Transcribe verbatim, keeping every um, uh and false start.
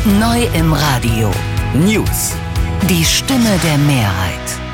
Neu im Radio. News. Die Stimme der Mehrheit.